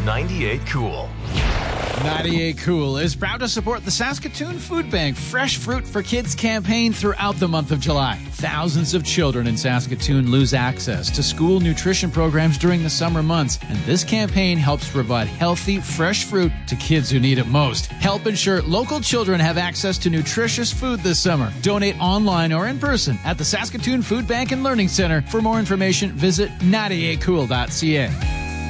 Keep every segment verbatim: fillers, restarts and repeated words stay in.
ninety-eight Cool. ninety-eight Cool is proud to support the Saskatoon Food Bank Fresh Fruit for Kids campaign throughout the month of July. Thousands of children in Saskatoon lose access to school nutrition programs during the summer months, and this campaign helps provide healthy, fresh fruit to kids who need it most. Help ensure local children have access to nutritious food this summer. Donate online or in person at the Saskatoon Food Bank and Learning Center. For more information, visit ninety-eight cool dot c a.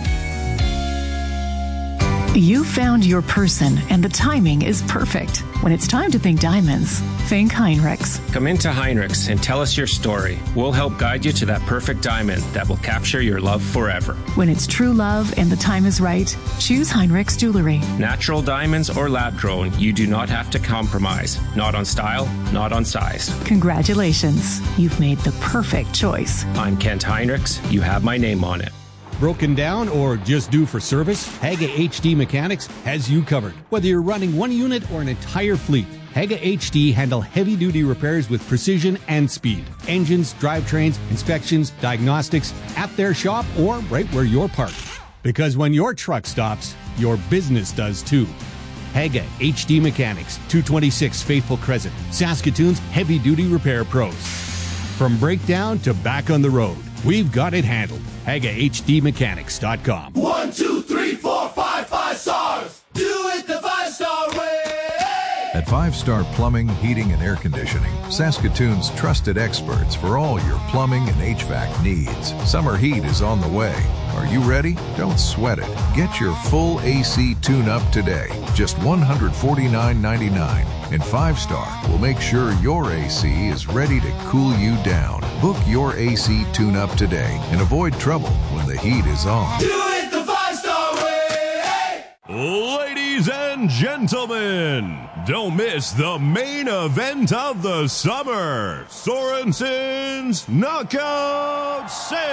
You found your person, and the timing is perfect. When it's time to think diamonds, think Heinrichs. Come into Heinrichs and tell us your story. We'll help guide you to that perfect diamond that will capture your love forever. When it's true love and the time is right, choose Heinrichs Jewelry. Natural diamonds or lab-grown, you do not have to compromise. Not on style, not on size. Congratulations. You've made the perfect choice. I'm Kent Heinrichs. You have my name on it. Broken down or just due for service? Haga H D Mechanics has you covered. Whether you're running one unit or an entire fleet, Haga H D handle heavy-duty repairs with precision and speed. Engines, drivetrains, inspections, diagnostics, at their shop or right where you're parked. Because when your truck stops, your business does too. Haga H D Mechanics, two twenty-six Faithful Crescent, Saskatoon's heavy-duty repair pros. From breakdown to back on the road, we've got it handled. Haga H D Mechanics dot com. One, two, three, four, five, five stars. Do it the five-star way. At Five Star Plumbing, Heating, and Air Conditioning, Saskatoon's trusted experts for all your plumbing and H V A C needs. Summer heat is on the way. Are you ready? Don't sweat it. Get your full A C tune-up today. Just one hundred forty-nine ninety-nine. And Five Star will make sure your A C is ready to cool you down. Book your A C tune-up today and avoid trouble when the heat is on. Do it the five-star way. Ladies and gentlemen, don't miss the main event of the summer, Sorensen's Knockout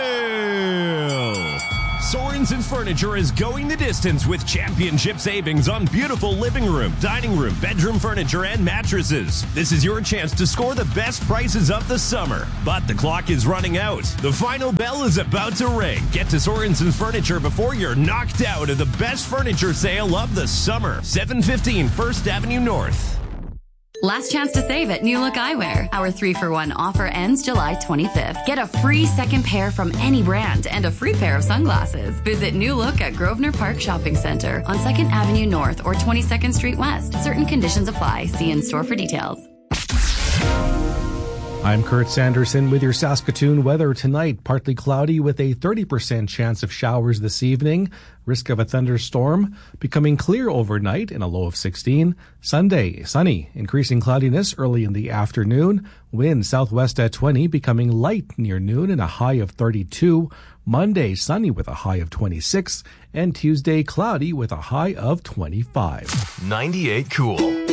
Sale. Sorensen's Furniture is going the distance with championship savings on beautiful living room, dining room, bedroom furniture, and mattresses. This is your chance to score the best prices of the summer. But the clock is running out. The final bell is about to ring. Get to Sorensen's Furniture before you're knocked out of the best furniture sale of the summer. seven fifteen First Avenue North. Last chance to save at New Look Eyewear. Our three for one offer ends July twenty-fifth. Get a free second pair from any brand and a free pair of sunglasses. Visit New Look at Grosvenor Park Shopping Center on second Avenue North or twenty-second Street West. Certain conditions apply. See in-store for details. I'm Kurt Sanderson with your Saskatoon weather tonight. Partly cloudy with a thirty percent chance of showers this evening. Risk of a thunderstorm. Becoming clear overnight and a low of sixteen. Sunday, sunny. Increasing cloudiness early in the afternoon. Wind southwest at twenty, becoming light near noon and a high of thirty-two. Monday, sunny with a high of twenty-six. And Tuesday, cloudy with a high of twenty-five. ninety-eight Cool.